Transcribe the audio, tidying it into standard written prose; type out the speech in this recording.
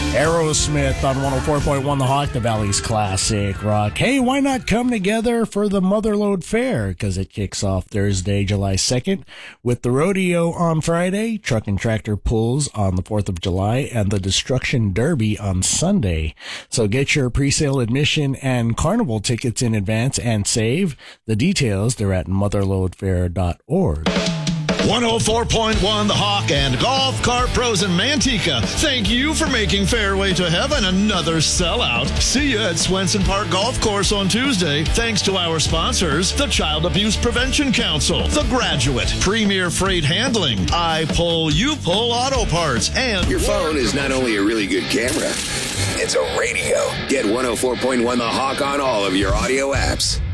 Aerosmith on 104.1 The Hawk, the Valley's classic rock. Hey, why not come together for the Motherlode Fair? Because it kicks off Thursday, July 2nd, with the rodeo on Friday, truck and tractor pulls on the 4th of July, and the Destruction Derby on Sunday. So get your pre-sale admission and carnival tickets in advance and save. The details, they're at motherlodefair.org. 104.1 The Hawk and Golf Cart Pros in Manteca. Thank you for making Fairway to Heaven another sellout. See you at Swenson Park Golf Course on Tuesday. Thanks to our sponsors, the Child Abuse Prevention Council, The Graduate, Premier Freight Handling, I Pull, You Pull Auto Parts, and... Your phone is not only a really good camera, it's a radio. Get 104.1 The Hawk on all of your audio apps.